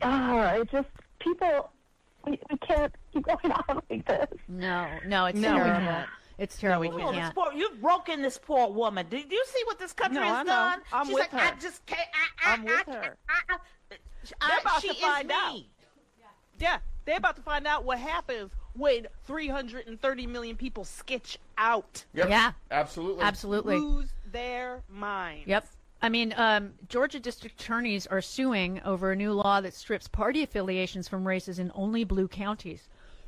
It's just people. We can't keep going on like this. No, it's terrible. It's terrible. We can't. You've broken this poor woman. Do you see what this country has done? She's with like, her. I just can't. I'm with her. They're about to find out. Yeah, they're about to find out what happens when 330 million people sketch out. Yep. Yeah. Absolutely. Lose their minds. Yep. I mean, Georgia district attorneys are suing over a new law that strips party affiliations from races in only blue counties.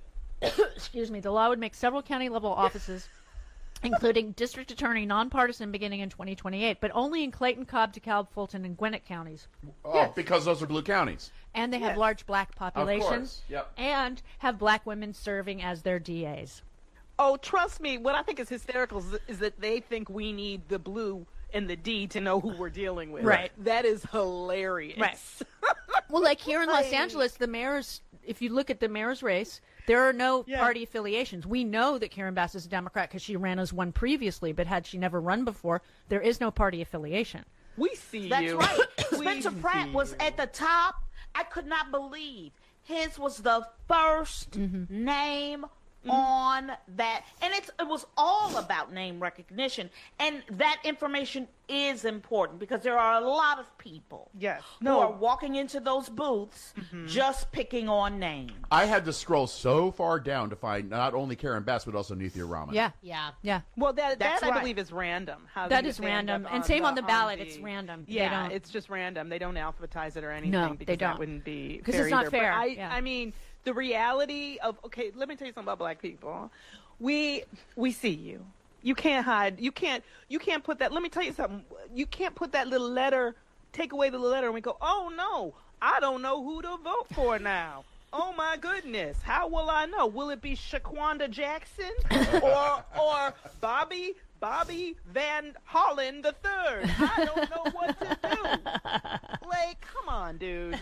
Excuse me. The law would make several county-level offices, including district attorney, nonpartisan beginning in 2028, but only in Clayton, Cobb, DeKalb, Fulton, and Gwinnett counties. Oh, because those are blue counties. And they have large black populations. Of course. Yep. And have black women serving as their DAs. Oh, trust me. What I think is hysterical is that they think we need the blue and the D to know who we're dealing with. Right. That is hilarious. Right. Well, like here in Los Angeles, the mayor's, if you look at the mayor's race, there are no party affiliations. We know that Karen Bass is a Democrat because she ran as one previously, but had she never run before, there is no party affiliation. We see That's you. right. Spencer Pratt was at the top. I could not believe his was the first name on that. And it was all about name recognition. And that information is important because there are a lot of people who are walking into those booths just picking on names. I had to scroll so far down to find not only Karen Bass, but also Nithya Raman. Yeah. Well, that That's I right. believe is random. How That you is stand random. up And same on the ballot, it's random. Yeah, it's just random. They don't alphabetize it or anything. No, because they don't. That wouldn't be Because fair it's not either. fair. But I mean, the reality of, okay, let me tell you something about black people. We see you. You can't hide. You can't put that. Let me tell you something. You can't put that little letter, take away the little letter, and we go, oh no, I don't know who to vote for now. Oh my goodness, how will I know? Will it be Shaquanda Jackson or Bobby Van Hollen III? I don't know what to do. Like, come on, dude.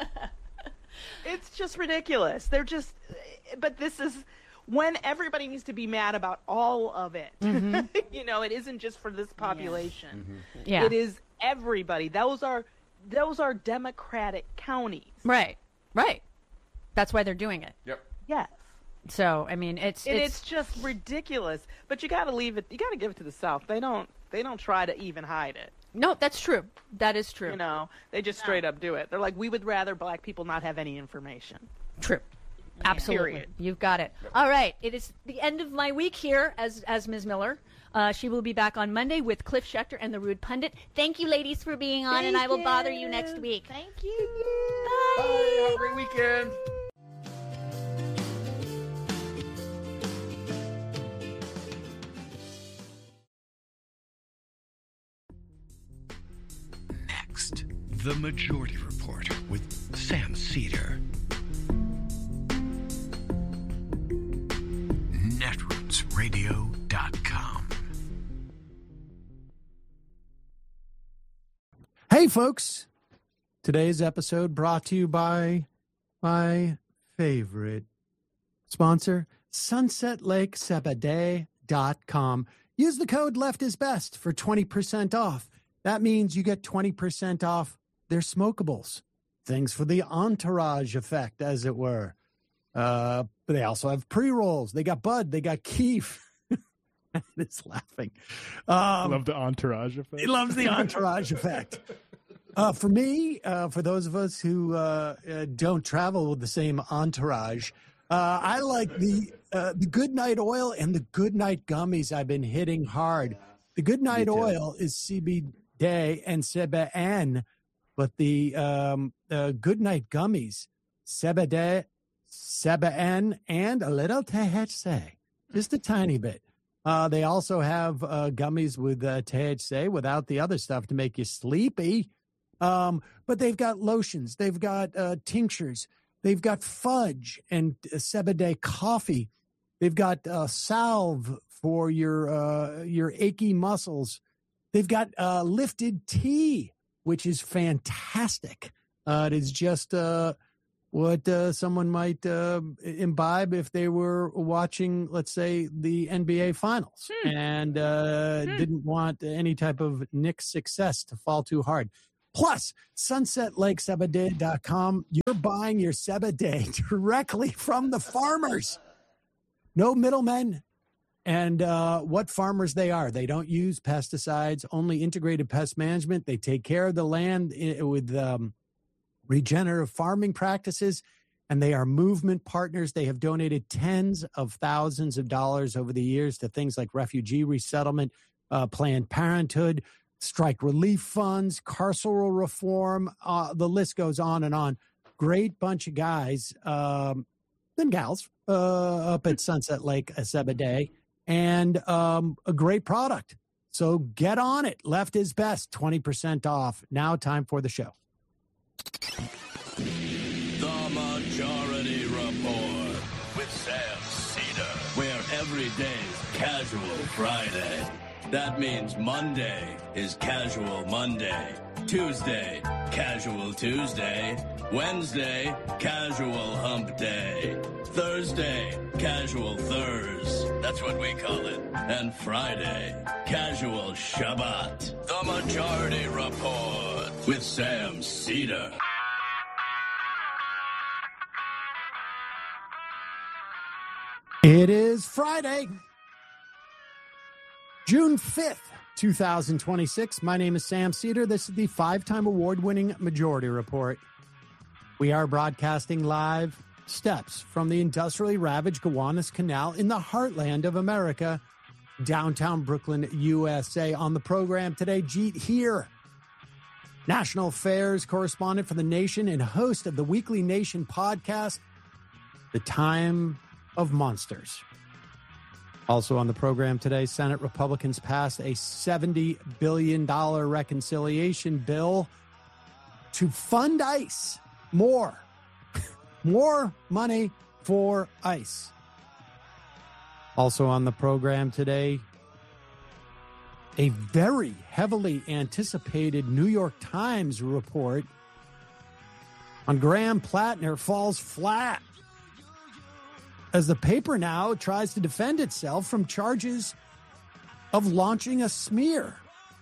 It's just ridiculous. But this is when everybody needs to be mad about all of it. You know, it isn't just for this population. Yeah. It is everybody. Those are Democratic counties. Right. That's why they're doing it. Yep. Yes. So, I mean, it's just ridiculous. But you got to leave it. You got to give it to the South. They don't try to even hide it. No, that's true. That is true. You know, they just straight up do it. They're like, we would rather black people not have any information. True. Absolutely. Period. You've got it. All right. It is the end of my week here as Ms. Miller. She will be back on Monday with Cliff Schechter and the Rude Pundit. Thank you, ladies, for being on, and I will bother you next week. Thank you. Bye. Have a great weekend. Next, The Majority Report with Sam Cedar. netrootsradio.com. Hey, folks. Today's episode brought to you by my favorite sponsor, SunsetLakeSabadee.com. Use the code LeftIsBest for 20% off. That means you get 20% off their smokables. Things for the entourage effect, as it were. But they also have pre-rolls. They got Bud. They got Keef. It's laughing. Love the entourage effect. He loves the entourage effect. For me, for those of us who don't travel with the same entourage, I like the Good Night Oil and the Good Night Gummies. I've been hitting hard. The Good Night Oil is CBD and CBN, but the Good Night Gummies, CBD, CBN, and a little THC, just a tiny bit. They also have gummies with THC without the other stuff to make you sleepy. But they've got lotions. They've got tinctures. They've got fudge and CBD coffee. They've got salve for your achy muscles. They've got lifted tea, which is fantastic. It is just what someone might imbibe if they were watching, let's say, the NBA Finals and didn't want any type of Knicks success to fall too hard. Plus, sunsetlakesabade.com. You're buying your Sabade directly from the farmers. No middlemen. And what farmers they are. They don't use pesticides, only integrated pest management. They take care of the land with regenerative farming practices, and they are movement partners. They have donated tens of thousands of dollars over the years to things like refugee resettlement, Planned Parenthood, strike relief funds, carceral reform. The list goes on and on. Great bunch of guys and gals up at Sunset Lake Sabade, and a great product. So get on it. Left is best, 20% off. Now time for the show. The Majority Report with Sam Cedar, where every day's Casual Friday. That means Monday is Casual Monday, Tuesday, Casual Tuesday, Wednesday, Casual Hump Day, Thursday, Casual Thurs, that's what we call it, and Friday, Casual Shabbat. The Majority Report with Sam Cedar. It is Friday, June 5th, 2026. My name is Sam Cedar. This is the 5-time award-winning Majority Report. We are broadcasting live steps from the industrially ravaged Gowanus Canal in the heartland of America, downtown Brooklyn, USA. On the program today, Jeet Heer, national affairs correspondent for The Nation and host of the weekly Nation podcast, The Time of Monsters. Also on the program today, Senate Republicans passed a $70 billion reconciliation bill to fund ICE. More money for ICE. Also on the program today, a very heavily anticipated New York Times report on Graham Plattner falls flat as the paper now tries to defend itself from charges of launching a smear.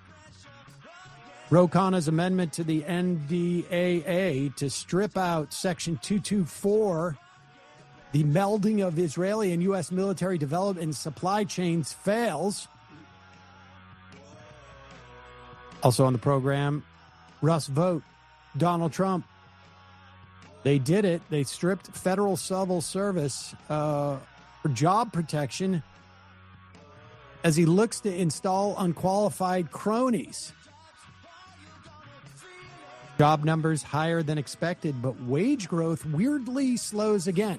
Ro Khanna's amendment to the NDAA to strip out Section 224, the melding of Israeli and U.S. military development and supply chains, fails. Also on the program, Russ Vogt, Donald Trump. They did it. They stripped federal civil service for job protection as he looks to install unqualified cronies. Job numbers higher than expected, but wage growth weirdly slows again.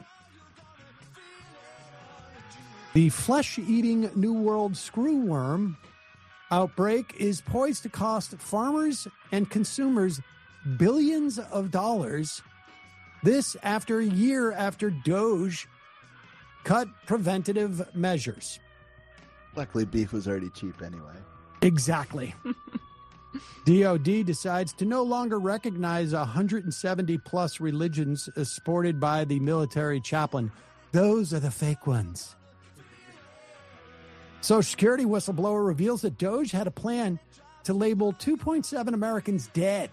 The flesh-eating New World screwworm outbreak is poised to cost farmers and consumers billions of dollars. This after a year after DOJ cut preventative measures. Luckily, beef was already cheap anyway. Exactly. DOD decides to no longer recognize 170-plus religions supported by the military chaplain. Those are the fake ones. Social Security whistleblower reveals that DOJ had a plan to label 2.7 Americans dead.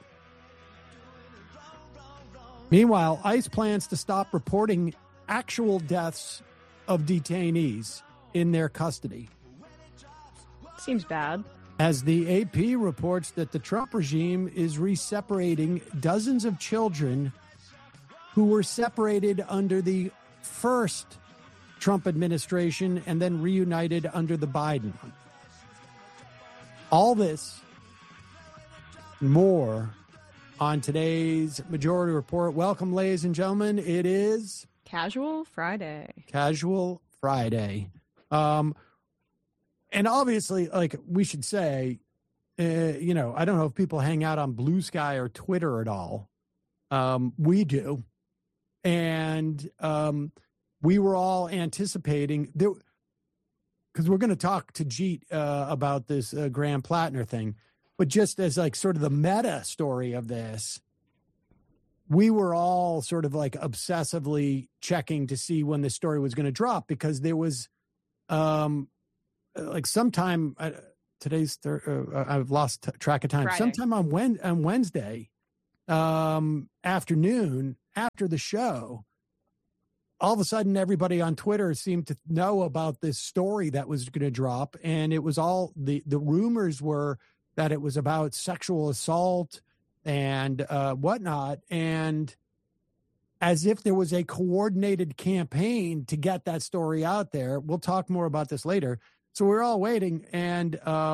Meanwhile, ICE plans to stop reporting actual deaths of detainees in their custody. Seems bad. As the AP reports that the Trump regime is re-separating dozens of children who were separated under the first Trump administration and then reunited under the Biden. All this and more on today's Majority Report. Welcome, ladies and gentlemen. It is Casual Friday. Casual Friday. And obviously, like we should say, I don't know if people hang out on Blue Sky or Twitter at all. We do. And we were all anticipating, because we're going to talk to Jeet about this Graham Plattner thing. But just as like sort of the meta story of this, we were all sort of like obsessively checking to see when the story was going to drop, because there was like sometime today's I've lost track of time. Friday. Sometime on Wednesday afternoon after the show, all of a sudden everybody on Twitter seemed to know about this story that was going to drop, and it was all the rumors were that it was about sexual assault and whatnot, and as if there was a coordinated campaign to get that story out there. We'll talk more about this later. So we're all waiting, and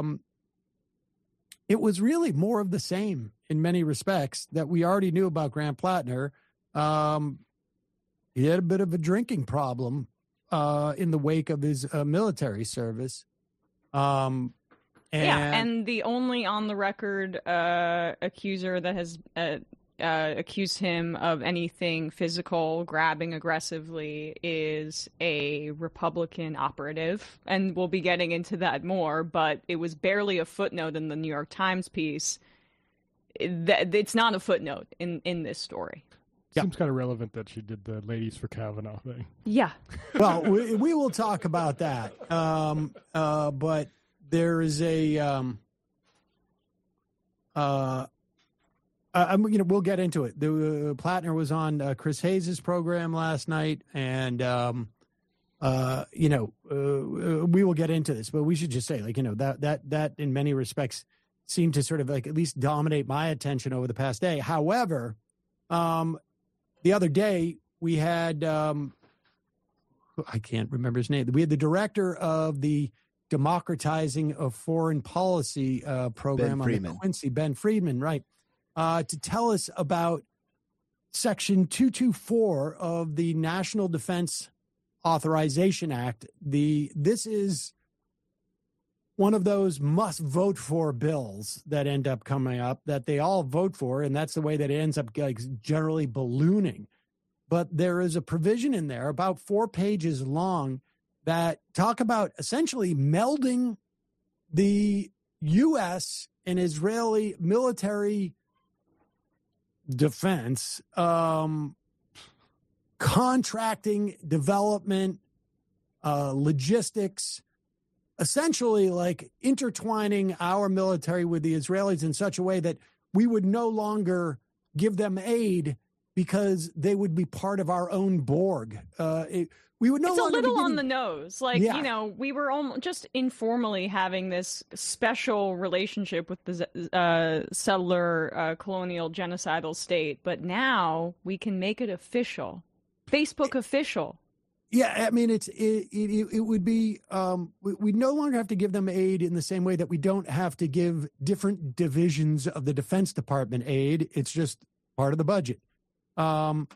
it was really more of the same in many respects that we already knew about Grant Plattner. He had a bit of a drinking problem in the wake of his military service. And the only on the record accuser that has accused him of anything physical, grabbing aggressively, is a Republican operative. And we'll be getting into that more, but it was barely a footnote in the New York Times piece. It's not a footnote in this story. Seems kind of relevant that she did the Ladies for Kavanaugh thing. Yeah. Well, we will talk about that. But there is a, we'll get into it. The Plattner was on Chris Hayes' program last night, and we will get into this. But we should just say, that in many respects seemed to sort of at least dominate my attention over the past day. However, the other day we had I can't remember his name. We had the director of the Democratizing of Foreign Policy program on the Quincy, Ben Friedman, right, to tell us about Section 224 of the National Defense Authorization Act. This is one of those must vote for bills that end up coming up that they all vote for, and that's the way that it ends up generally ballooning. But there is a provision in there about 4 pages long that talk about essentially melding the U.S. and Israeli military defense, contracting, development, logistics, essentially intertwining our military with the Israelis in such a way that we would no longer give them aid because they would be part of our own Borg. We would no it's longer a little be on the nose. We were almost just informally having this special relationship with the settler colonial genocidal state, but now we can make it official. Facebook official. Yeah, I mean, it would be, we no longer have to give them aid in the same way that we don't have to give different divisions of the Defense Department aid. It's just part of the budget. And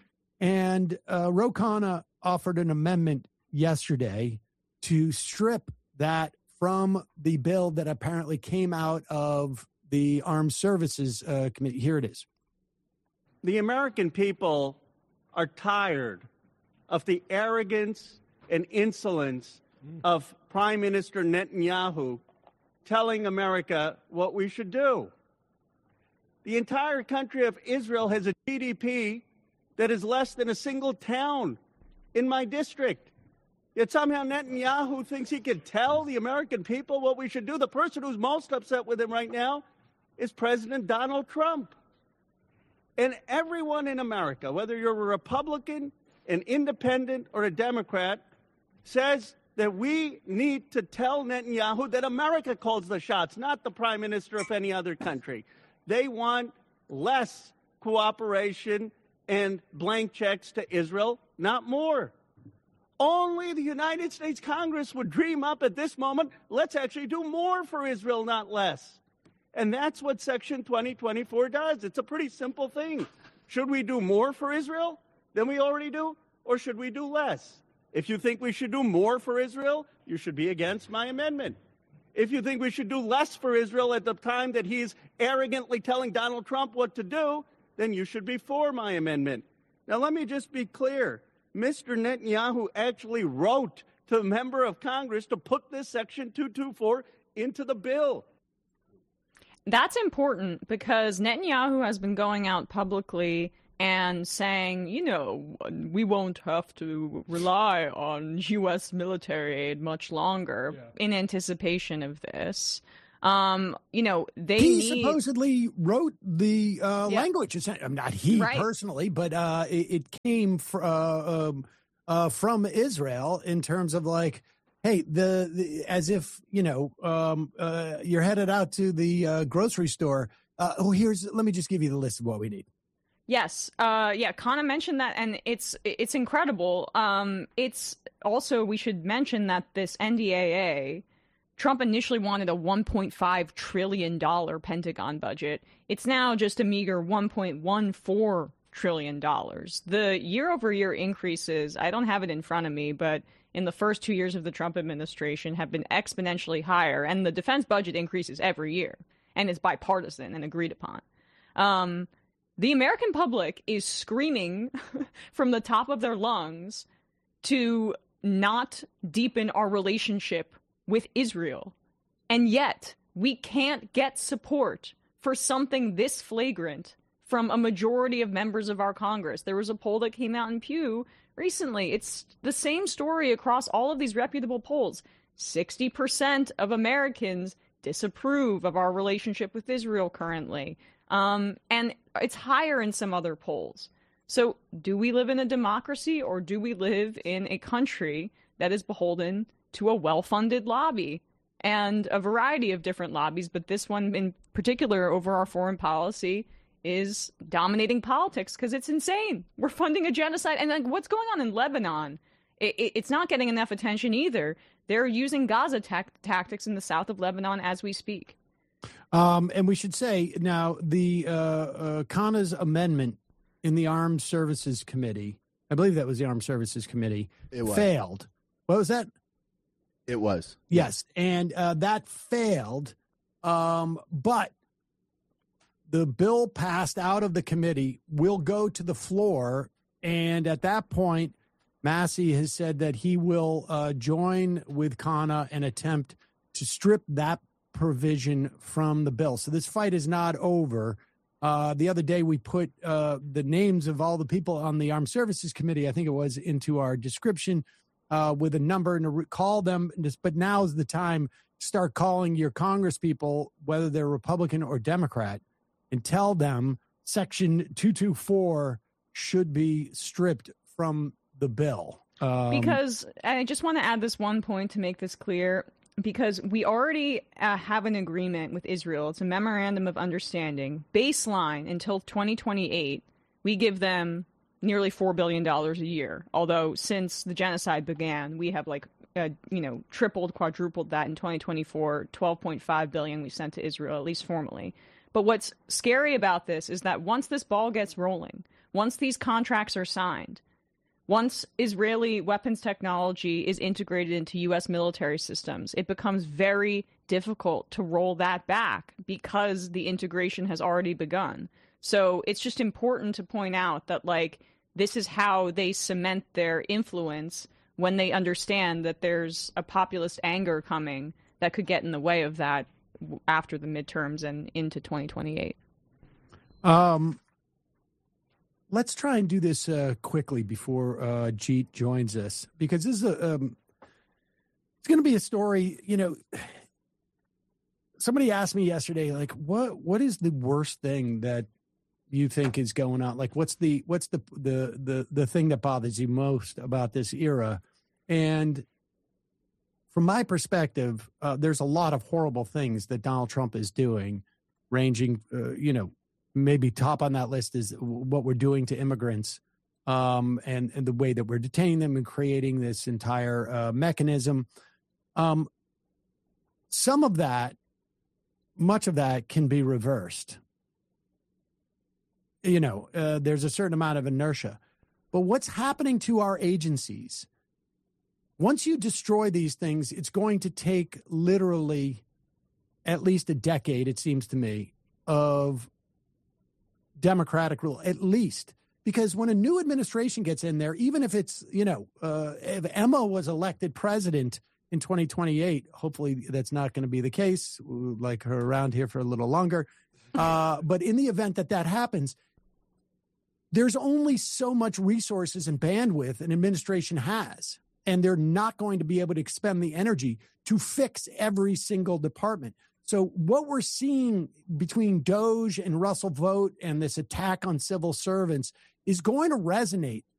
Ro Khanna offered an amendment yesterday to strip that from the bill that apparently came out of the Armed Services Committee. Here it is. The American people are tired of the arrogance and insolence of Prime Minister Netanyahu telling America what we should do. The entire country of Israel has a GDP that is less than a single town in my district. Yet somehow Netanyahu thinks he can tell the American people what we should do. The person who's most upset with him right now is President Donald Trump. And everyone in America, whether you're a Republican, an independent, or a Democrat, says that we need to tell Netanyahu that America calls the shots, not the prime minister of any other country. They want less cooperation and blank checks to Israel, not more. Only the United States Congress would dream up at this moment, let's actually do more for Israel, not less. And that's what Section 2024 does. It's a pretty simple thing. Should we do more for Israel than we already do, or should we do less? If you think we should do more for Israel, you should be against my amendment. If you think we should do less for Israel at the time that he's arrogantly telling Donald Trump what to do, then you should be for my amendment. Now, let me just be clear. Mr. Netanyahu actually wrote to a member of Congress to put this Section 224 into the bill. That's important because Netanyahu has been going out publicly and saying, we won't have to rely on U.S. military aid much longer in anticipation of this. He supposedly wrote the language. Not he personally, but it came from Israel in terms of like, hey, as if you're headed out to the grocery store. Let me just give you the list of what we need. Yes. Kana mentioned that, and it's incredible. It's also, we should mention that this NDAA, Trump initially wanted a $1.5 trillion Pentagon budget. It's now just a meager $1.14 trillion. The year-over-year increases, I don't have it in front of me, but in the first 2 years of the Trump administration have been exponentially higher, and the defense budget increases every year, and it's bipartisan and agreed upon. The American public is screaming from the top of their lungs to not deepen our relationship with Israel. And yet, we can't get support for something this flagrant from a majority of members of our Congress. There was a poll that came out in Pew recently. It's the same story across all of these reputable polls. 60% of Americans disapprove of our relationship with Israel currently. And it's higher in some other polls. So do we live in a democracy, or do we live in a country that is beholden to a well-funded lobby and a variety of different lobbies? But this one in particular over our foreign policy is dominating politics because it's insane. We're funding a genocide. And like, what's going on in Lebanon? It's not getting enough attention either. They're using Gaza tactics in the south of Lebanon as we speak. And we should say now the Kana's amendment in the Armed Services Committee, I believe that was the Armed Services Committee, failed. What was that? It was. Yes. And that failed. But the bill passed out of the committee will go to the floor. And at that point, Massey has said that he will join with Kana and attempt to strip that provision from the bill. So this fight is not over. The other day we put the names of all the people on the Armed Services Committee, I think it was, into our description with a number and to call them. But now is the time to start calling your Congress people, whether they're Republican or Democrat, and tell them Section 224 should be stripped from the bill. Because I just want to add this one point to make this clear. Because we already have an agreement with Israel. It's a memorandum of understanding. Baseline until 2028, we give them nearly $4 billion a year. Although since the genocide began, we have tripled, quadrupled that in 2024. $12.5 billion we sent to Israel, at least formally. But what's scary about this is that once this ball gets rolling, once these contracts are signed, once Israeli weapons technology is integrated into U.S. military systems, it becomes very difficult to roll that back because the integration has already begun. So it's just important to point out that, this is how they cement their influence when they understand that there's a populist anger coming that could get in the way of that after the midterms and into 2028. Let's try and do this quickly before Jeet joins us, because this is it's going to be a story. Somebody asked me yesterday, what is the worst thing that you think is going on? What's the thing that bothers you most about this era? And from my perspective, there's a lot of horrible things that Donald Trump is doing, ranging, maybe top on that list is what we're doing to immigrants, and the way that we're detaining them and creating this entire mechanism. Some of that, much of that can be reversed. There's a certain amount of inertia. But what's happening to our agencies? Once you destroy these things, it's going to take literally at least a decade, it seems to me, of democratic rule, at least. Because when a new administration gets in there, even if it's, if Emma was elected president in 2028, hopefully that's not going to be the case. We would like her around here for a little longer. But in the event that happens, there's only so much resources and bandwidth an administration has, and they're not going to be able to expend the energy to fix every single department. So what we're seeing between Doge and Russell Vogt and this attack on civil servants is going to resonate